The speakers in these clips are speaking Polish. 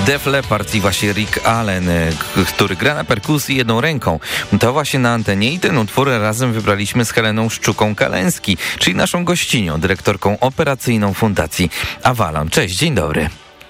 Def Leppard i właśnie Rick Allen, który gra na perkusji jedną ręką. To właśnie na antenie i ten utwór razem wybraliśmy z Heleną Szczuką-Kaleński, czyli naszą gościnią, dyrektorką operacyjną Fundacji Avalon. Cześć, dzień dobry.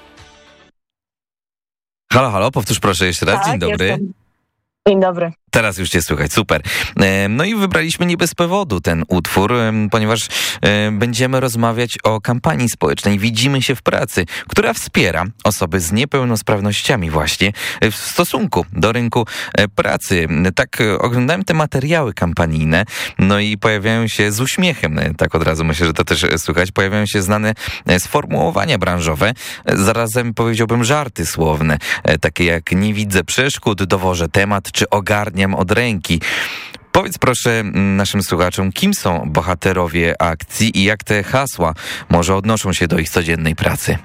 Halo, halo, powtórz proszę jeszcze raz. Tak, dzień dobry. Jestem. Dzień dobry. Teraz już cię słychać, super. No i wybraliśmy nie bez powodu ten utwór, ponieważ będziemy rozmawiać o kampanii społecznej Widzimy się w pracy, która wspiera osoby z niepełnosprawnościami właśnie w stosunku do rynku pracy. Tak oglądałem te materiały kampanijne, no i pojawiają się z uśmiechem, tak od razu myślę, że to też słychać, pojawiają się znane sformułowania branżowe, zarazem powiedziałbym żarty słowne, takie jak nie widzę przeszkód, dowożę temat czy ogarniam od ręki. Powiedz proszę naszym słuchaczom, kim są bohaterowie akcji i jak te hasła może odnoszą się do ich codziennej pracy?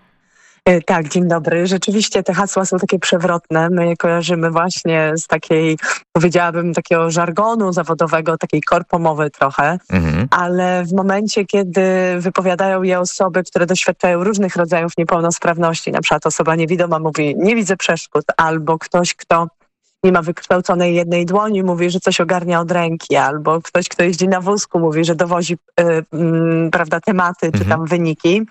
Tak, dzień dobry. Rzeczywiście te hasła są takie przewrotne. My je kojarzymy właśnie z takiej, powiedziałabym, takiego żargonu zawodowego, takiej korpomowy trochę, ale w momencie, kiedy wypowiadają je osoby, które doświadczają różnych rodzajów niepełnosprawności, na przykład osoba niewidoma mówi, nie widzę przeszkód, albo ktoś, kto nie ma wykształconej jednej dłoni, mówi, że coś ogarnia od ręki, albo ktoś, kto jeździ na wózku, mówi, że dowozi prawda, tematy czy tam wyniki,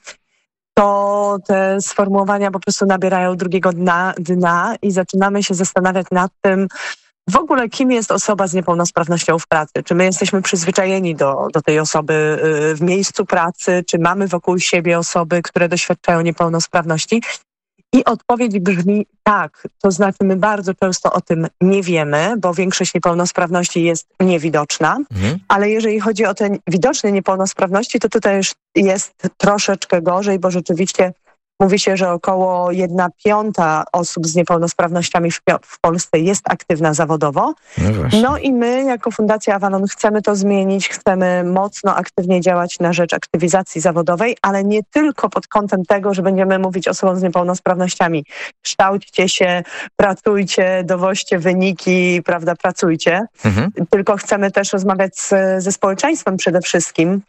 to te sformułowania po prostu nabierają drugiego dna i zaczynamy się zastanawiać nad tym, w ogóle kim jest osoba z niepełnosprawnością w pracy. Czy my jesteśmy przyzwyczajeni do tej osoby w miejscu pracy, czy mamy wokół siebie osoby, które doświadczają niepełnosprawności. I odpowiedź brzmi tak, to znaczy my bardzo często o tym nie wiemy, bo większość niepełnosprawności jest niewidoczna, ale jeżeli chodzi o te widoczne niepełnosprawności, to tutaj już jest troszeczkę gorzej, bo rzeczywiście mówi się, że około 1/5 osób z niepełnosprawnościami w Polsce jest aktywna zawodowo. No i my jako Fundacja Avalon chcemy to zmienić, chcemy mocno aktywnie działać na rzecz aktywizacji zawodowej, ale nie tylko pod kątem tego, że będziemy mówić osobom z niepełnosprawnościami kształćcie się, pracujcie, dowoźcie wyniki, prawda, pracujcie. Tylko chcemy też rozmawiać ze społeczeństwem przede wszystkim,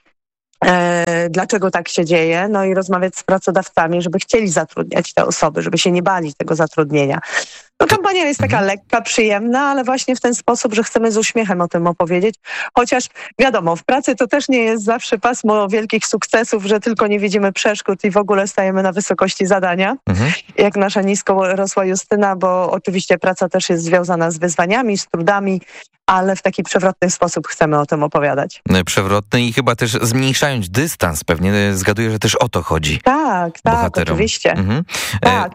dlaczego tak się dzieje, no i rozmawiać z pracodawcami, żeby chcieli zatrudniać te osoby, żeby się nie bali tego zatrudnienia. No kampania jest taka lekka, przyjemna, ale właśnie w ten sposób, że chcemy z uśmiechem o tym opowiedzieć, chociaż wiadomo, w pracy to też nie jest zawsze pasmo wielkich sukcesów, że tylko nie widzimy przeszkód i w ogóle stajemy na wysokości zadania, jak nasza nisko rosła Justyna, bo oczywiście praca też jest związana z wyzwaniami, z trudami, ale w taki przewrotny sposób chcemy o tym opowiadać. Przewrotny i chyba też zmniejszając dystans, pewnie zgaduję, że też o to chodzi. Tak, bohaterom. Oczywiście. Tak.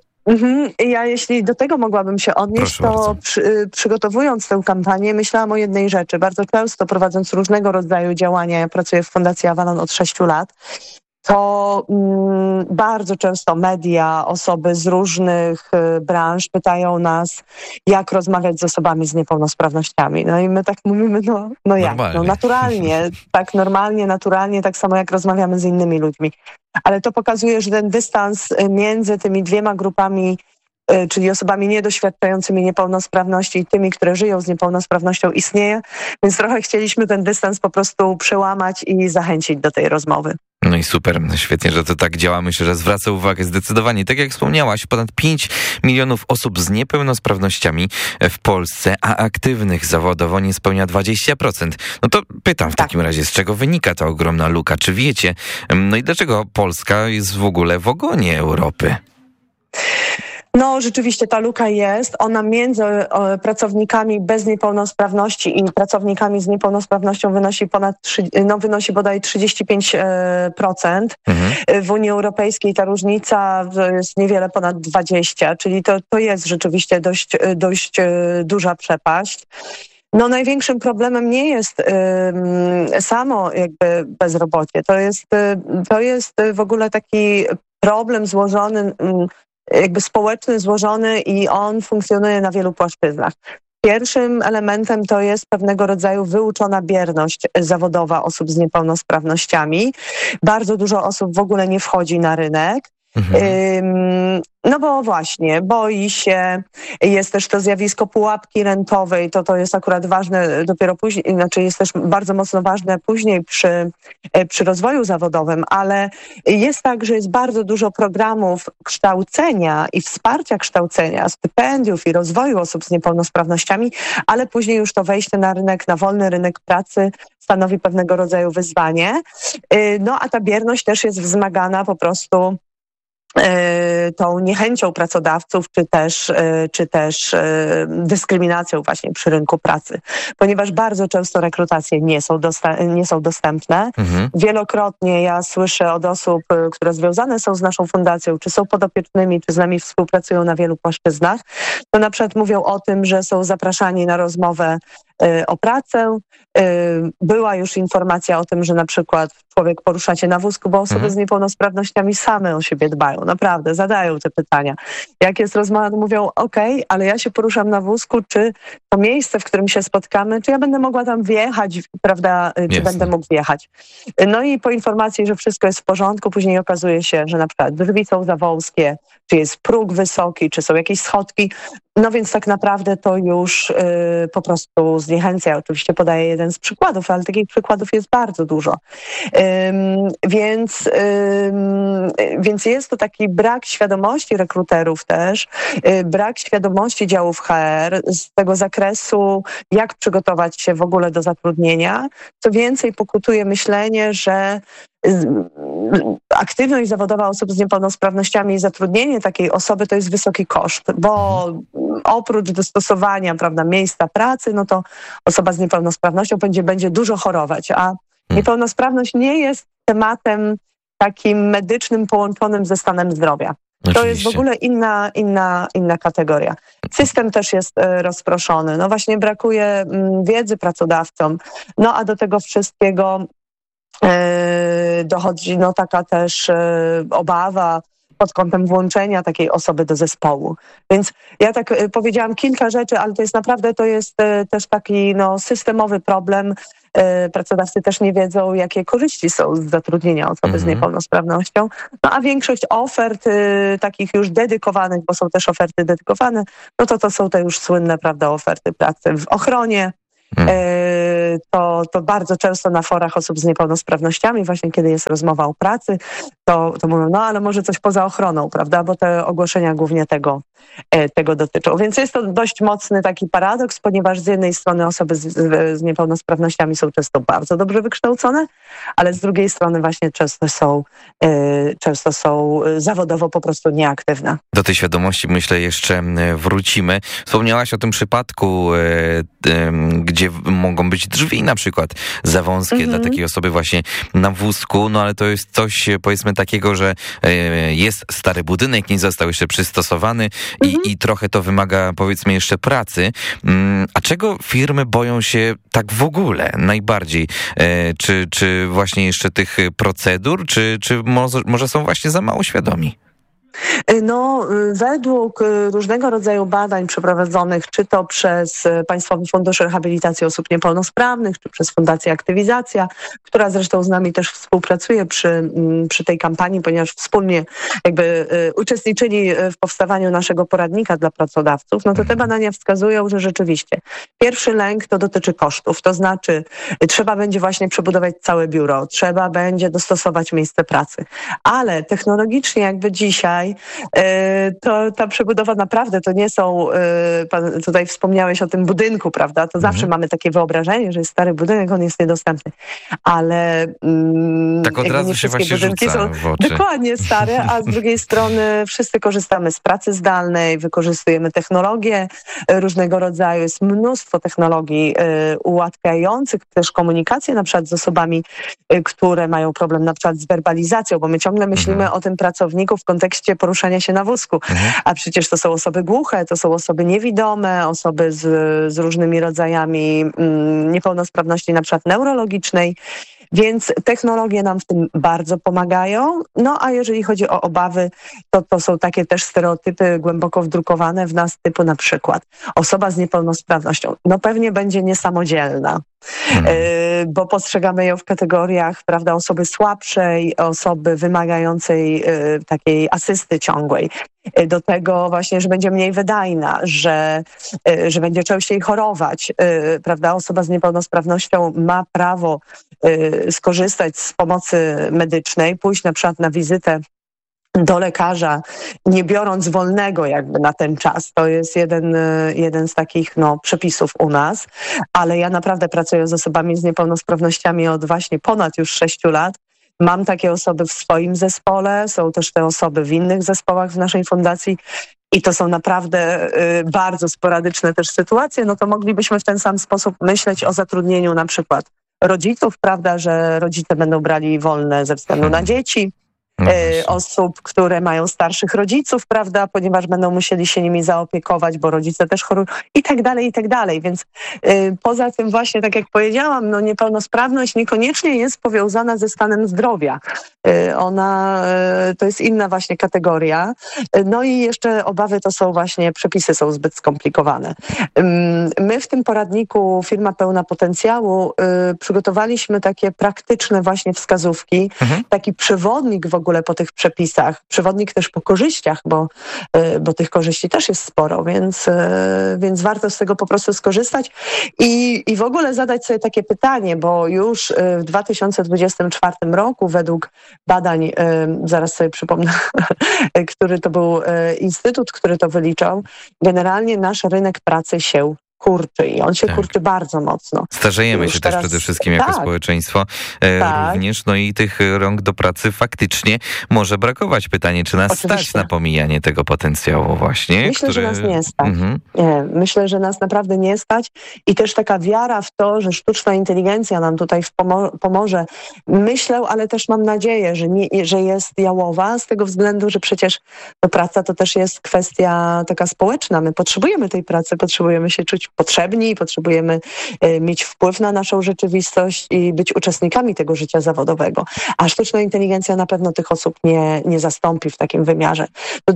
Ja jeśli do tego mogłabym się odnieść, to przygotowując tę kampanię myślałam o jednej rzeczy. Bardzo często prowadząc różnego rodzaju działania, ja pracuję w Fundacji Avalon od 6 lat, to bardzo często media, osoby z różnych branż pytają nas, jak rozmawiać z osobami z niepełnosprawnościami. No i my tak mówimy, no jak? No naturalnie, tak normalnie, naturalnie, tak samo jak rozmawiamy z innymi ludźmi. Ale to pokazuje, że ten dystans między tymi dwiema grupami, czyli osobami niedoświadczającymi niepełnosprawności i tymi, które żyją z niepełnosprawnością, istnieje. Więc trochę chcieliśmy ten dystans po prostu przełamać i zachęcić do tej rozmowy. No i super, świetnie, że to tak działa. Myślę, że zwraca uwagę zdecydowanie. Tak jak wspomniałaś, ponad 5 milionów osób z niepełnosprawnościami w Polsce, a aktywnych zawodowo nie spełnia 20%. No to pytam w takim razie, z czego wynika ta ogromna luka? Czy wiecie? No i dlaczego Polska jest w ogóle w ogonie Europy? No rzeczywiście ta luka jest, ona między pracownikami bez niepełnosprawności i pracownikami z niepełnosprawnością wynosi bodaj 35%. W Unii Europejskiej ta różnica jest niewiele ponad 20%, czyli to jest rzeczywiście dość duża przepaść. No największym problemem nie jest samo jakby bezrobocie, to jest w ogóle taki problem złożony, jakby społeczny, złożony i on funkcjonuje na wielu płaszczyznach. Pierwszym elementem to jest pewnego rodzaju wyuczona bierność zawodowa osób z niepełnosprawnościami. Bardzo dużo osób w ogóle nie wchodzi na rynek. No bo właśnie, boi się, jest też to zjawisko pułapki rentowej, to jest akurat ważne dopiero później, znaczy jest też bardzo mocno ważne później przy rozwoju zawodowym, ale jest tak, że jest bardzo dużo programów kształcenia i wsparcia kształcenia, stypendiów i rozwoju osób z niepełnosprawnościami, ale później już to wejście na rynek, na wolny rynek pracy stanowi pewnego rodzaju wyzwanie. No a ta bierność też jest wzmagana po prostu tą niechęcią pracodawców, czy też dyskryminacją właśnie przy rynku pracy. Ponieważ bardzo często rekrutacje nie są dostępne. Wielokrotnie ja słyszę od osób, które związane są z naszą fundacją, czy są podopiecznymi, czy z nami współpracują na wielu płaszczyznach, to na przykład mówią o tym, że są zapraszani na rozmowę o pracę. Była już informacja o tym, że na przykład człowiek porusza się na wózku, bo osoby z niepełnosprawnościami same o siebie dbają. Naprawdę, zadają te pytania. Jak jest rozmowa, to mówią, okej, ale ja się poruszam na wózku, czy to miejsce, w którym się spotkamy, czy ja będę mogła tam wjechać, prawda, czy będę mógł wjechać. No i po informacji, że wszystko jest w porządku, później okazuje się, że na przykład drzwi są za wąskie, czy jest próg wysoki, czy są jakieś schodki. No więc tak naprawdę to już po prostu zniechęca. Ja oczywiście podaję jeden z przykładów, ale takich przykładów jest bardzo dużo. Więc jest to taki brak świadomości rekruterów też, brak świadomości działów HR z tego zakresu, jak przygotować się w ogóle do zatrudnienia. Co więcej, pokutuje myślenie, że aktywność zawodowa osób z niepełnosprawnościami i zatrudnienie takiej osoby to jest wysoki koszt, bo oprócz dostosowania, prawda, miejsca pracy, no to osoba z niepełnosprawnością będzie dużo chorować, a niepełnosprawność nie jest tematem takim medycznym połączonym ze stanem zdrowia. Oczywiście. To jest w ogóle inna kategoria. System też jest rozproszony. No właśnie brakuje wiedzy pracodawcom. No a do tego wszystkiego dochodzi taka też obawa pod kątem włączenia takiej osoby do zespołu. Więc ja tak powiedziałam kilka rzeczy, ale to jest też taki systemowy problem. Pracodawcy też nie wiedzą, jakie korzyści są z zatrudnienia osoby z niepełnosprawnością. No a większość ofert takich już dedykowanych, bo są też oferty dedykowane, no to są te już słynne, prawda, oferty pracy w ochronie. To bardzo często na forach osób z niepełnosprawnościami, właśnie kiedy jest rozmowa o pracy, to mówią, no ale może coś poza ochroną, prawda, bo te ogłoszenia głównie tego dotyczą. Więc jest to dość mocny taki paradoks, ponieważ z jednej strony osoby z niepełnosprawnościami są często bardzo dobrze wykształcone, ale z drugiej strony właśnie często są zawodowo po prostu nieaktywne. Do tej świadomości myślę jeszcze wrócimy. Wspomniałaś o tym przypadku, gdzie mogą być drzwi na przykład za wąskie dla takiej osoby właśnie na wózku, no ale to jest coś powiedzmy takiego, że jest stary budynek, nie został jeszcze przystosowany i trochę to wymaga powiedzmy jeszcze pracy. A czego firmy boją się tak w ogóle najbardziej? Czy właśnie jeszcze tych procedur, czy może są właśnie za mało świadomi? No, według różnego rodzaju badań przeprowadzonych, czy to przez Państwowy Fundusz Rehabilitacji Osób Niepełnosprawnych, czy przez Fundację Aktywizacja, która zresztą z nami też współpracuje przy tej kampanii, ponieważ wspólnie jakby uczestniczyli w powstawaniu naszego poradnika dla pracodawców, no to te badania wskazują, że rzeczywiście pierwszy lęk to dotyczy kosztów, to znaczy trzeba będzie właśnie przebudować całe biuro, trzeba będzie dostosować miejsce pracy, ale technologicznie jakby dzisiaj to ta przebudowa naprawdę to nie są, pan tutaj wspomniałeś o tym budynku, prawda, to zawsze mamy takie wyobrażenie, że jest stary budynek, on jest niedostępny, ale tak od razu się właśnie budynki są dokładnie stare, a z drugiej strony wszyscy korzystamy z pracy zdalnej, wykorzystujemy technologie różnego rodzaju, jest mnóstwo technologii ułatwiających też komunikację na przykład z osobami, które mają problem na przykład z werbalizacją, bo my ciągle myślimy o tym pracowniku w kontekście poruszania się na wózku, a przecież to są osoby głuche, to są osoby niewidome, osoby z różnymi rodzajami niepełnosprawności na przykład neurologicznej, Więc technologie nam w tym bardzo pomagają. No a jeżeli chodzi o obawy, to są takie też stereotypy głęboko wdrukowane w nas, typu na przykład osoba z niepełnosprawnością no pewnie będzie niesamodzielna. Bo postrzegamy ją w kategoriach, prawda, osoby słabszej, osoby wymagającej takiej asysty ciągłej. Do tego właśnie, że będzie mniej wydajna, że będzie częściej chorować, prawda? Osoba z niepełnosprawnością ma prawo skorzystać z pomocy medycznej, pójść na przykład na wizytę do lekarza, nie biorąc wolnego jakby na ten czas. To jest jeden z takich przepisów u nas, ale ja naprawdę pracuję z osobami z niepełnosprawnościami od właśnie ponad już 6 lat. Mam takie osoby w swoim zespole, są też te osoby w innych zespołach w naszej fundacji i to są naprawdę bardzo sporadyczne też sytuacje, no to moglibyśmy w ten sam sposób myśleć o zatrudnieniu na przykład rodziców, prawda, że rodzice będą brali wolne ze względu na dzieci. Osób, które mają starszych rodziców, prawda, ponieważ będą musieli się nimi zaopiekować, bo rodzice też chorują i tak dalej, i tak dalej. Więc poza tym właśnie, tak jak powiedziałam, niepełnosprawność niekoniecznie jest powiązana ze stanem zdrowia. Ona to jest inna właśnie kategoria. No i jeszcze obawy to są właśnie, przepisy są zbyt skomplikowane. My w tym poradniku Firma Pełna Potencjału przygotowaliśmy takie praktyczne właśnie wskazówki, taki przewodnik w ogóle po tych przepisach, przewodnik też po korzyściach, bo tych korzyści też jest sporo, więc warto z tego po prostu skorzystać i w ogóle zadać sobie takie pytanie, bo już w 2024 roku według badań, zaraz sobie przypomnę, który to był instytut, który to wyliczał, generalnie nasz rynek pracy się kurczy i on się kurczy bardzo mocno. Starzejemy się też przede wszystkim jako społeczeństwo również, no i tych rąk do pracy faktycznie może brakować. Pytanie, czy nas stać na pomijanie tego potencjału właśnie? Myślę, że nas nie stać. Nie, myślę, że nas naprawdę nie stać i też taka wiara w to, że sztuczna inteligencja nam tutaj pomoże. Myślę, ale też mam nadzieję, że jest jałowa z tego względu, że przecież praca to też jest kwestia taka społeczna. My potrzebujemy tej pracy, potrzebujemy się czuć potrzebni, potrzebujemy mieć wpływ na naszą rzeczywistość i być uczestnikami tego życia zawodowego. A sztuczna inteligencja na pewno tych osób nie zastąpi w takim wymiarze. Do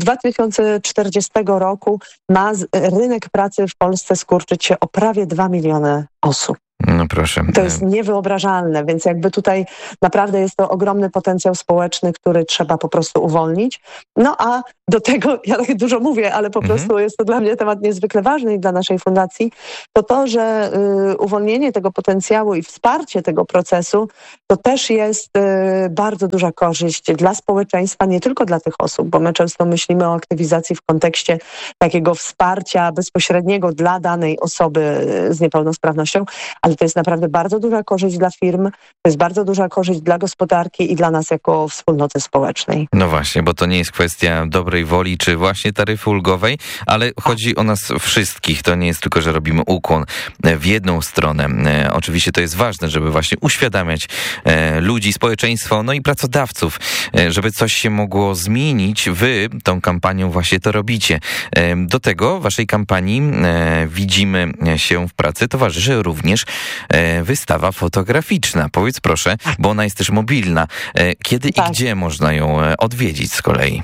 2040 roku ma rynek pracy w Polsce skurczyć się o prawie 2 miliony osób. No proszę. To jest niewyobrażalne, więc jakby tutaj naprawdę jest to ogromny potencjał społeczny, który trzeba po prostu uwolnić. No a do tego, ja tak dużo mówię, ale po prostu jest to dla mnie temat niezwykle ważny i dla naszej fundacji, to, że uwolnienie tego potencjału i wsparcie tego procesu, to też jest bardzo duża korzyść dla społeczeństwa, nie tylko dla tych osób, bo my często myślimy o aktywizacji w kontekście takiego wsparcia bezpośredniego dla danej osoby z niepełnosprawnością, ale to jest naprawdę bardzo duża korzyść dla firm, to jest bardzo duża korzyść dla gospodarki i dla nas jako wspólnoty społecznej. No właśnie, bo to nie jest kwestia dobrej woli czy właśnie taryfy ulgowej, ale chodzi o nas wszystkich. To nie jest tylko, że robimy ukłon w jedną stronę. Oczywiście to jest ważne, żeby właśnie uświadamiać ludzi, społeczeństwo, no i pracodawców, żeby coś się mogło zmienić. Wy tą kampanią właśnie to robicie. Do tego waszej kampanii Widzimy się w pracy towarzyszy również wystawa fotograficzna. Powiedz proszę, bo ona jest też mobilna. Kiedy i gdzie można ją odwiedzić z kolei?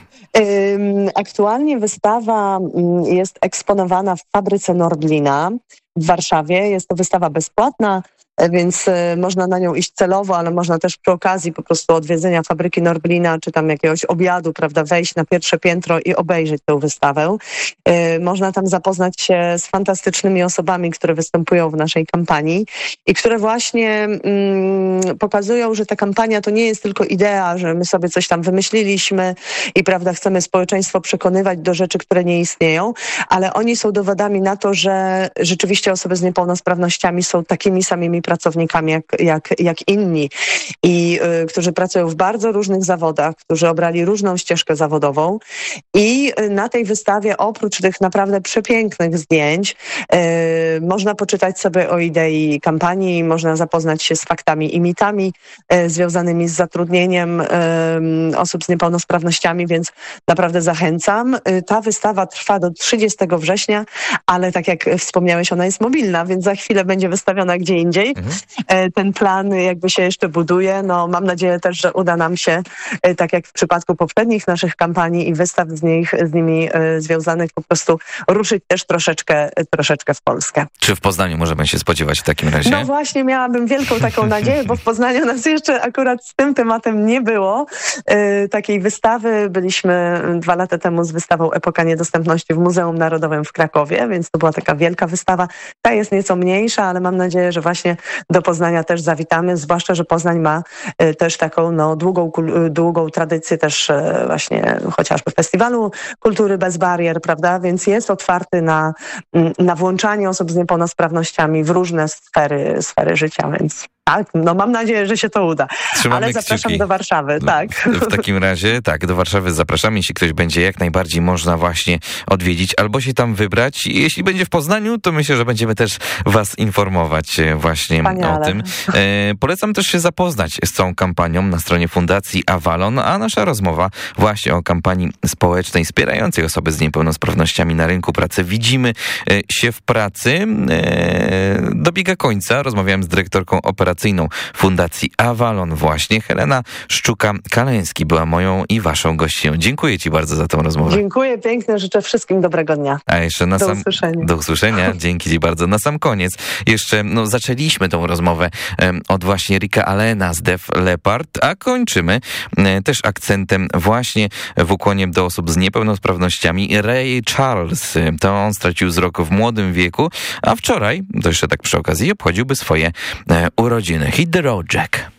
Aktualnie wystawa jest eksponowana w fabryce Nordlina w Warszawie. Jest to wystawa bezpłatna, więc można na nią iść celowo, ale można też przy okazji po prostu odwiedzenia fabryki Nordlina, czy tam jakiegoś obiadu, prawda, wejść na pierwsze piętro i obejrzeć tę wystawę. Można tam zapoznać się z fantastycznymi osobami, które występują w naszej kampanii i które właśnie pokazują, że ta kampania to nie jest tylko idea, że my sobie coś tam wymyśliliśmy i prawda, chcemy społeczeństwo przekonywać do rzeczy, które nie istnieją, ale oni są dowodami na to, że rzeczywiście osoby z niepełnosprawnościami są takimi samymi pracownikami jak inni i którzy pracują w bardzo różnych zawodach, którzy obrali różną ścieżkę zawodową i na tej wystawie oprócz tych naprawdę przepięknych zdjęć można poczytać sobie o idei kampanii, można zapoznać się z faktami i mitami związanymi z zatrudnieniem osób z niepełnosprawnościami, więc naprawdę zachęcam. Ta wystawa trwa do 30 września, ale tak jak wspomniałeś, ona jest mobilna, więc za chwilę będzie wystawiona gdzie indziej. Ten plan jakby się jeszcze buduje. No, mam nadzieję też, że uda nam się, tak jak w przypadku poprzednich naszych kampanii i wystaw z nimi związanych, po prostu ruszyć też troszeczkę w Polskę. Czy w Poznaniu możemy się spodziewać w takim razie? No właśnie, miałabym wielką taką nadzieję, bo w Poznaniu nas jeszcze akurat z tym tematem nie było. Takiej wystawy byliśmy 2 lata temu z wystawą Epoka Niedostępności w Muzeum Narodowym w Krakowie, więc to była taka wielka wystawa. Ta jest nieco mniejsza, ale mam nadzieję, że właśnie do Poznania też zawitamy, zwłaszcza, że Poznań ma też taką długą tradycję też właśnie chociażby Festiwalu Kultury Bez Barier, prawda? Więc jest otwarty na włączanie osób z niepełnosprawnościami w różne sfery życia, więc tak, no mam nadzieję, że się to uda. Trzymamy Ale zapraszam kciuki. do Warszawy, tak. W takim razie, tak, do Warszawy zapraszamy. Jeśli ktoś będzie, jak najbardziej można właśnie odwiedzić albo się tam wybrać. Jeśli będzie w Poznaniu, to myślę, że będziemy też was informować właśnie Wspaniale. o tym. Polecam też się zapoznać z całą kampanią na stronie Fundacji Avalon, a nasza rozmowa właśnie o kampanii społecznej wspierającej osoby z niepełnosprawnościami na rynku pracy. Widzimy się w pracy. Dobiega końca. Rozmawiałem z dyrektorką operacyjną Fundacji Avalon właśnie. Helena Szczuka-Kaleński była moją i waszą gościnią. Dziękuję ci bardzo za tę rozmowę. Dziękuję pięknie, życzę wszystkim dobrego dnia. A jeszcze Do usłyszenia. Dzięki ci bardzo. Na sam koniec jeszcze zaczęliśmy tą rozmowę od właśnie Ricka Allena z Def Leppard, a kończymy też akcentem właśnie w ukłonie do osób z niepełnosprawnościami. Ray Charles, to on stracił wzrok w młodym wieku, a wczoraj, to jeszcze tak przy okazji, obchodziłby swoje urodziny. Hit the road, Jack.